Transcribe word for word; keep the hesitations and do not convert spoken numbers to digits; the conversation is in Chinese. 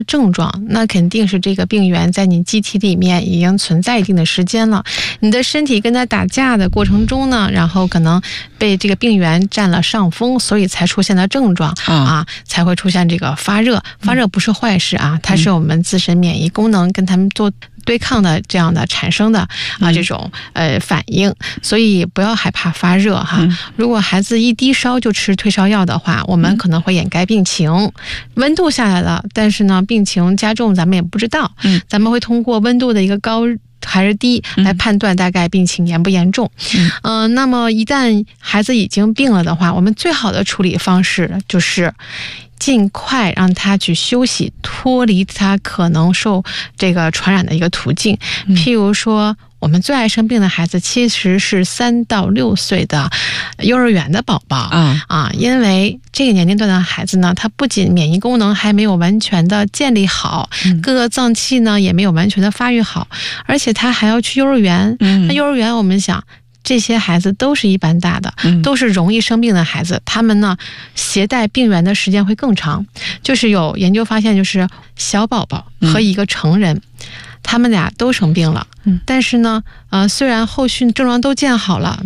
症状，那肯定是这个病原在你机体里面已经存在一定的时间了，你的身体跟它打架的过程中呢，然后可能被这个病原占了上风，所以才出现了症状、嗯、啊，才会出现这个发热。发热不是坏事啊，它是我们自身免疫功能跟他们做对抗的这样的产生的啊这种呃反应，所以不要害怕发热哈。嗯、如果孩子一低烧就吃退烧药的话，我们可能会掩盖病情。温度下来了，但是呢病情加重咱们也不知道，嗯，咱们会通过温度的一个高还是低来判断大概病情严不严重。嗯、呃，那么一旦孩子已经病了的话，我们最好的处理方式就是尽快让他去休息，脱离他可能受这个传染的一个途径。譬如说我们最爱生病的孩子其实是三到六岁的幼儿园的宝宝、嗯、啊，因为这个年龄段的孩子呢，他不仅免疫功能还没有完全的建立好、嗯、各个脏器呢也没有完全的发育好，而且他还要去幼儿园、嗯、那幼儿园我们想这些孩子都是一般大的、嗯、都是容易生病的孩子，他们呢携带病原的时间会更长。就是有研究发现，就是小宝宝和一个成人、嗯、他们俩都生病了、嗯、但是呢呃，虽然后续症状都见好了，